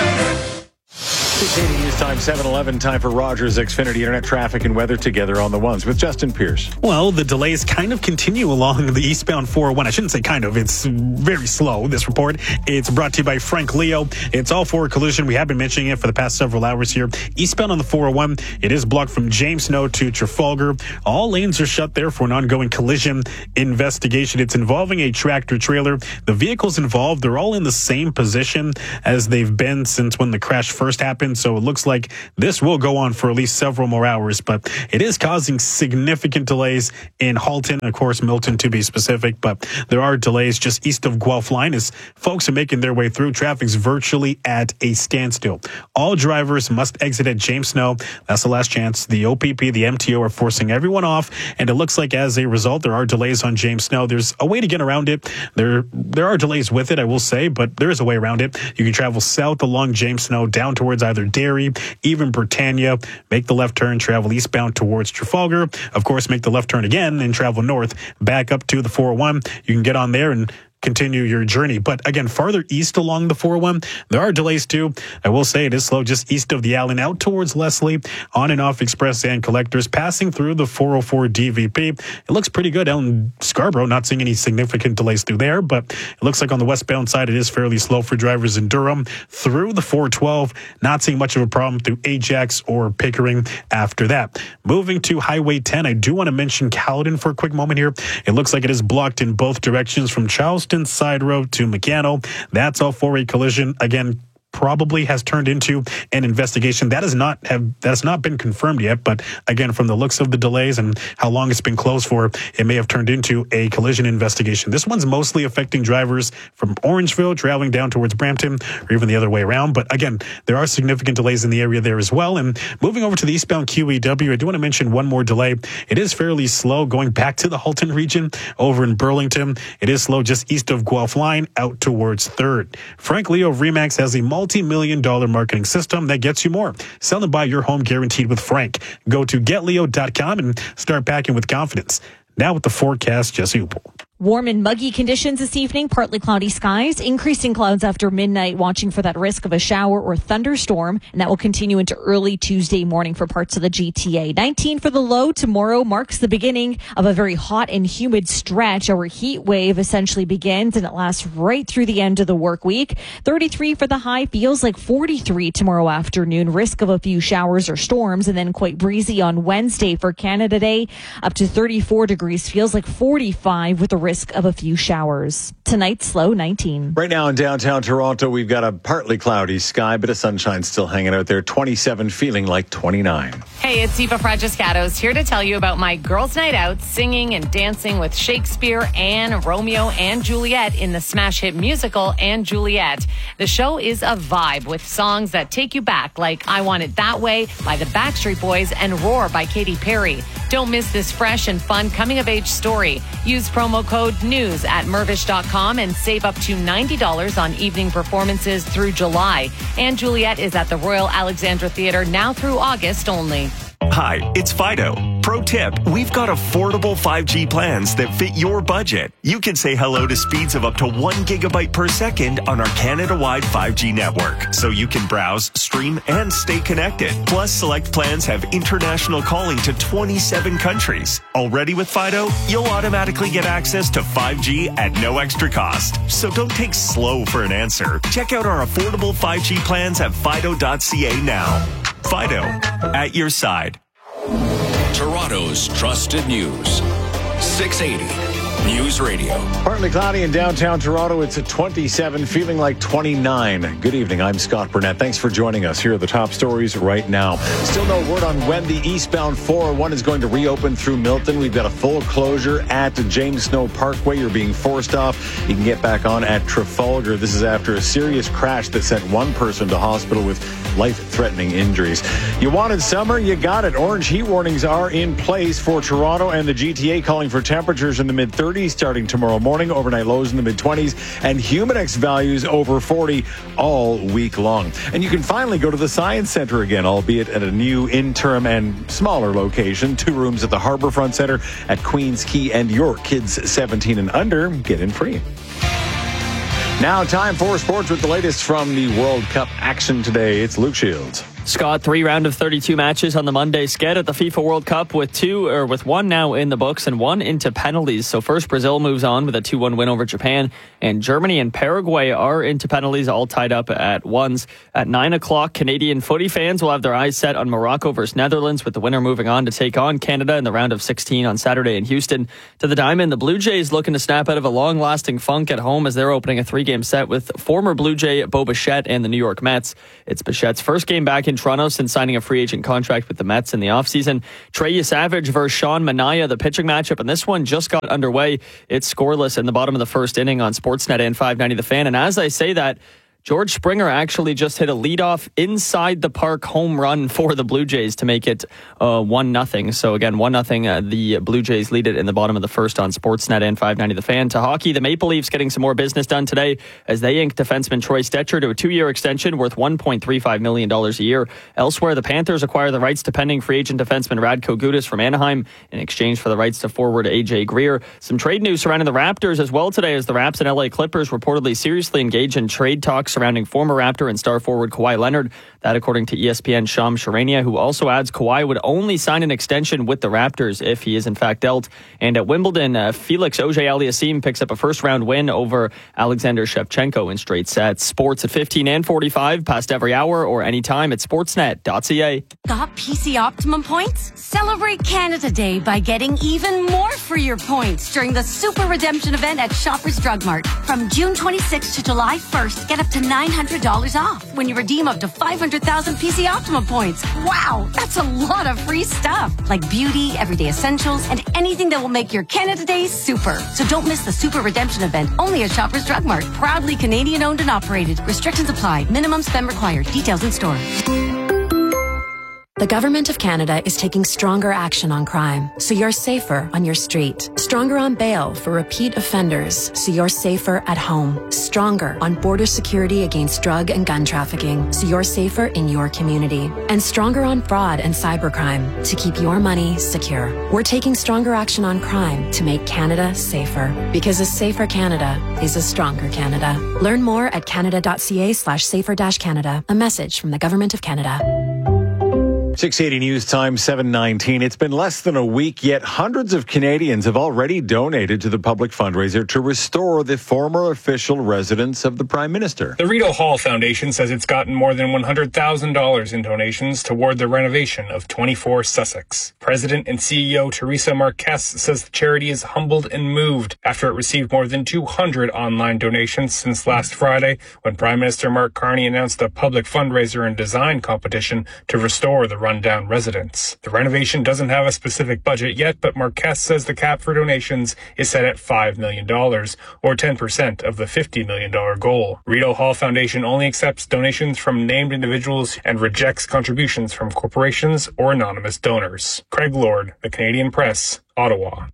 Dictating news time, seven eleven, time for Rogers Xfinity Internet traffic and weather together on the ones with Justin Pierce. Well, the delays kind of continue along the eastbound four oh one. I shouldn't say kind of. It's very slow, this report. It's brought to you by Frank Leo. It's all for a collision. We have been mentioning it for the past several hours here. Eastbound on the four oh one, it is blocked from James Snow to Trafalgar. All lanes are shut there for an ongoing collision investigation. It's involving a tractor trailer. The vehicles involved, they're all in the same position as they've been since when the crash first happened. So it looks like this will go on for at least several more hours, but it is causing significant delays in Halton, of course, Milton to be specific, but there are delays just east of Guelph Line as folks are making their way through. Traffic's virtually at a standstill. All drivers must exit at James Snow. That's the last chance. The O P P, the M T O are forcing everyone off, and it looks like as a result, there are delays on James Snow. There's a way to get around it. There, there are delays with it, I will say, but there is a way around it. You can travel south along James Snow down towards either Derry, even Britannia, make the left turn, travel eastbound towards Trafalgar. Of course, make the left turn again and travel north back up to the four oh one. You can get on there and continue your journey. But again, farther east along the four oh one, there are delays too. I will say it is slow just east of the Allen out towards Leslie, on and off Express and Collectors, passing through the four oh four D V P. It looks pretty good out in Scarborough, not seeing any significant delays through there, but it looks like on the westbound side, it is fairly slow for drivers in Durham. Through the four twelve, not seeing much of a problem through Ajax or Pickering after that. Moving to Highway ten, I do want to mention Caledon for a quick moment here. It looks like it is blocked in both directions from Charleston Side Road to Meccano. That's all for a collision. Again, probably has turned into an investigation. That has not have that has not been confirmed yet, but again, from the looks of the delays and how long it's been closed for, it may have turned into a collision investigation. This one's mostly affecting drivers from Orangeville traveling down towards Brampton, or even the other way around. But again, there are significant delays in the area there as well. And moving over to the eastbound Q E W, I do want to mention one more delay. It is fairly slow going back to the Halton region over in Burlington. It is slow just east of Guelph Line out towards third. Frank Leo of Remax has a multi-million dollar marketing system that gets you more. Sell and buy your home guaranteed with Frank. Go to get leo dot com and start packing with confidence. Now with the forecast, Jesse Upel. Warm and muggy conditions this evening, partly cloudy skies, increasing clouds after midnight, watching for that risk of a shower or thunderstorm, and that will continue into early Tuesday morning for parts of the G T A. nineteen for the low tomorrow marks the beginning of a very hot and humid stretch. Our heat wave essentially begins and it lasts right through the end of the work week. thirty-three for the high, feels like forty-three tomorrow afternoon, risk of a few showers or storms, and then quite breezy on Wednesday for Canada Day, up to thirty-four degrees, feels like forty-five with the risk of a few showers. Tonight's low nineteen. Right now in downtown Toronto, we've got a partly cloudy sky, but a sunshine still hanging out there. twenty-seven, feeling like twenty-nine. Hey, it's Eva Fragiscatos here to tell you about my girls' night out, singing and dancing with Shakespeare and Romeo and Juliet in the smash hit musical and Juliet. The show is a vibe with songs that take you back, like I Want It That Way by the Backstreet Boys and Roar by Katy Perry. Don't miss this fresh and fun coming-of-age story. Use promo code NEWS at Mirvish dot com and save up to ninety dollars on evening performances through July. And Juliet is at the Royal Alexandra Theatre now through August only. Hi, it's Fido. Pro tip, we've got affordable five G plans that fit your budget. You can say hello to speeds of up to one gigabyte per second on our Canada-wide five G network, so you can browse, stream, and stay connected. Plus, select plans have international calling to twenty-seven countries. Already with Fido, you'll automatically get access to five G at no extra cost. So don't take slow for an answer. Check out our affordable five G plans at fido dot c a now. Fido, at your side. Toronto's trusted news. six eighty News Radio. Partly cloudy in downtown Toronto. It's at twenty-seven, feeling like twenty-nine. Good evening. I'm Scott Burnett. Thanks for joining us. Here are the top stories right now. Still no word on when the eastbound four oh one is going to reopen through Milton. We've got a full closure at James Snow Parkway. You're being forced off. You can get back on at Trafalgar. This is after a serious crash that sent one person to hospital with life-threatening injuries. You wanted summer? You got it. Orange heat warnings are in place for Toronto and the G T A, calling for temperatures in the mid-thirties starting tomorrow morning, overnight lows in the mid-twenties, and Humidex values over forty all week long. And you can finally go to the Science Centre again, albeit at a new interim and smaller location. Two rooms at the Harbourfront Centre at Queens Quay and York. Kids seventeen and under get in free. Now, time for sports with the latest from the World Cup action today. It's Luke Shields. Scott, three round of thirty-two matches on the Monday sked at the FIFA World Cup, with two or with one now in the books and one into penalties. So first, Brazil moves on with a two one win over Japan, and Germany and Paraguay are into penalties, all tied up at ones. At nine o'clock, Canadian footy fans will have their eyes set on Morocco versus Netherlands, with the winner moving on to take on Canada in the round of sixteen on Saturday in Houston. To the diamond, the Blue Jays looking to snap out of a long-lasting funk at home as they're opening a three-game set with former Blue Jay Bo Bichette and the New York Mets. It's Bichette's first game back in Toronto since signing a free agent contract with the Mets in the offseason. Trey Savage versus Sean Manaea, the pitching matchup, and this one just got underway. It's scoreless in the bottom of the first inning on Sportsnet and five ninety The Fan. And as I say that, George Springer actually just hit a leadoff inside the park home run for the Blue Jays to make it uh, one nothing. So again, one nothing. Uh, the Blue Jays lead it in the bottom of the first on Sportsnet and five ninety The Fan. To hockey, the Maple Leafs getting some more business done today as they inked defenseman Troy Stecher to a two-year extension worth one point three five million dollars a year. Elsewhere, the Panthers acquire the rights to pending free agent defenseman Radko Gudas from Anaheim in exchange for the rights to forward A J Greer. Some trade news surrounding the Raptors as well today, as the Raps and L A Clippers reportedly seriously engage in trade talks surrounding former Raptor and star forward Kawhi Leonard. That according to E S P N's Shams Charania, who also adds Kawhi would only sign an extension with the Raptors if he is in fact dealt. And at Wimbledon, uh, Felix Auger-Aliassime picks up a first-round win over Alexander Shevchenko in straight sets. Sports at fifteen and forty-five, past every hour or anytime at sportsnet dot c a. Got P C Optimum points? Celebrate Canada Day by getting even more for your points during the Super Redemption event at Shoppers Drug Mart. From June twenty-sixth to July first, get up to nine hundred dollars off when you redeem up to five hundred thousand P C Optimum points. Wow, that's a lot of free stuff, like beauty, everyday essentials, and anything that will make your Canada Day super. So don't miss the Super Redemption event, only at Shoppers Drug Mart. Proudly Canadian owned and operated. Restrictions apply. Minimum spend required. Details in store. The Government of Canada is taking stronger action on crime, so you're safer on your street. Stronger on bail for repeat offenders, so you're safer at home. Stronger on border security against drug and gun trafficking, so you're safer in your community. And stronger on fraud and cybercrime, to keep your money secure. We're taking stronger action on crime to make Canada safer, because a safer Canada is a stronger Canada. Learn more at canada dot c a slash safer dash Canada. A message from the Government of Canada. six eighty News Time, seven nineteen. It's been less than a week, yet hundreds of Canadians have already donated to the public fundraiser to restore the former official residence of the Prime Minister. The Rideau Hall Foundation says it's gotten more than one hundred thousand dollars in donations toward the renovation of twenty-four Sussex. President and C E O Teresa Marquez says the charity is humbled and moved after it received more than two hundred online donations since last Friday, when Prime Minister Mark Carney announced a public fundraiser and design competition to restore the rundown residence. The renovation doesn't have a specific budget yet, but Marquez says the cap for donations is set at five million dollars, or ten percent of the fifty million dollars goal. Rideau Hall Foundation only accepts donations from named individuals and rejects contributions from corporations or anonymous donors. Craig Lord, The Canadian Press, Ottawa.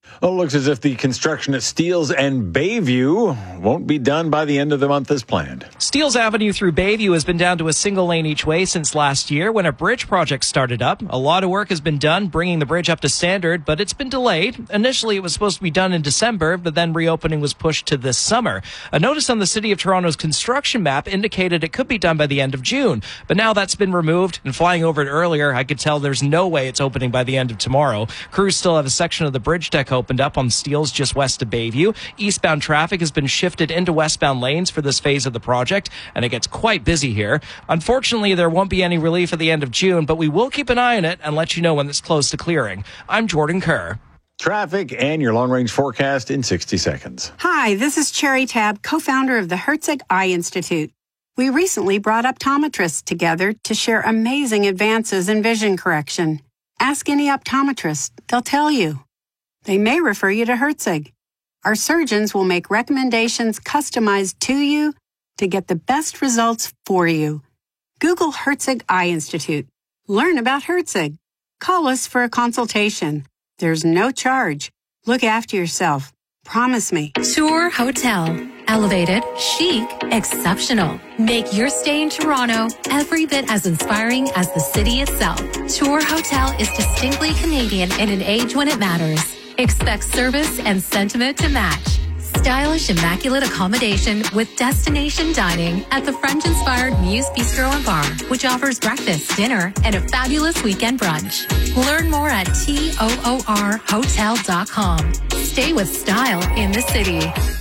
Well, it looks as if the construction at Steeles and Bayview won't be done by the end of the month as planned. Steeles Avenue through Bayview has been down to a single lane each way since last year when a bridge project started up. A lot of work has been done bringing the bridge up to standard, but it's been delayed. Initially, it was supposed to be done in December, but then reopening was pushed to this summer. A notice on the City of Toronto's construction map indicated it could be done by the end of June, but now that's been removed, and flying over it earlier, I could tell there's no way it's opening by the end of tomorrow. Crews still have a section of the bridge deck opened up on Steeles just west of Bayview. Eastbound traffic has been shifted into westbound lanes for this phase of the project, and it gets quite busy here. Unfortunately, there won't be any relief at the end of June, but we will keep an eye on it and let you know when it's close to clearing. I'm Jordan Kerr. Traffic and your long-range forecast in sixty seconds. Hi, this is Cherry Tab, co-founder of the Herzig Eye Institute. We recently brought optometrists together to share amazing advances in vision correction. Ask any optometrist, they'll tell you. They may refer you to Herzig. Our surgeons will make recommendations customized to you to get the best results for you. Google Herzig Eye Institute. Learn about Herzig. Call us for a consultation. There's no charge. Look after yourself. Promise me. Tour Hotel. Elevated, chic, exceptional. Make your stay in Toronto every bit as inspiring as the city itself. Tour Hotel is distinctly Canadian in an age when it matters. Expect service and sentiment to match. Stylish, immaculate accommodation with destination dining at the French-inspired Muse Bistro and Bar, which offers breakfast, dinner, and a fabulous weekend brunch. Learn more at toor hotel dot com. Stay with style in the city.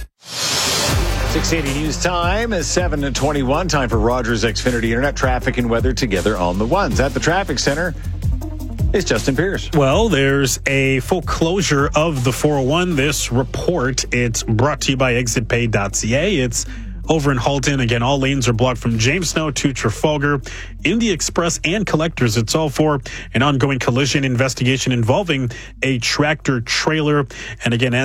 six eighty News Time is seven twenty-one. Time for Rogers Xfinity Internet traffic and weather together on the ones. At the traffic center, it's Justin Pierce. Well, there's a full closure of the four oh one. This report, it's brought to you by exit pay dot c a. It's over in Halton. Again, all lanes are blocked from Jamestown to Trafalgar. In the Express and Collectors, it's all for an ongoing collision investigation involving a tractor trailer. And again,